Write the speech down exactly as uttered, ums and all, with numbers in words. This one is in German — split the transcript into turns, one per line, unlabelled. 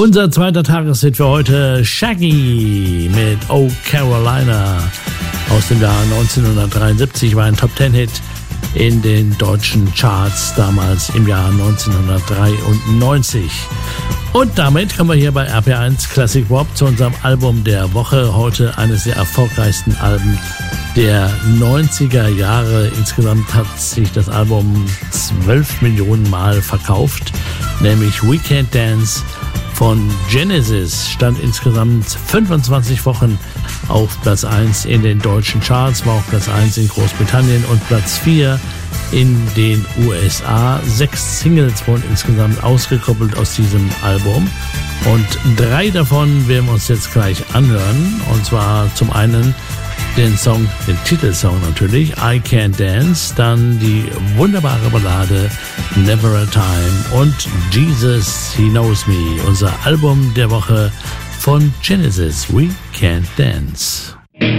Unser zweiter Tageshit für heute, Shaggy mit Oh Carolina aus dem Jahr neunzehnhundertdreiundsiebzig, war ein Top-Ten-Hit in den deutschen Charts damals im Jahr neunzehnhundertdreiundneunzig. Und damit kommen wir hier bei R P eins Classic Pop zu unserem Album der Woche. Heute eines der erfolgreichsten Alben der neunziger Jahre. Insgesamt hat sich das Album zwölf Millionen Mal verkauft, nämlich We Can't Dance von Genesis stand insgesamt fünfundzwanzig Wochen auf Platz eins in den deutschen Charts, war auch Platz eins in Großbritannien und Platz vier in den U S A. Sechs Singles wurden insgesamt ausgekoppelt aus diesem Album und drei davon werden wir uns jetzt gleich anhören. Und zwar zum einen den Song, den Titelsong natürlich, I Can't Dance, dann die wunderbare Ballade Never a Time und Jesus, He Knows Me, unser Album der Woche von Genesis, We Can't Dance.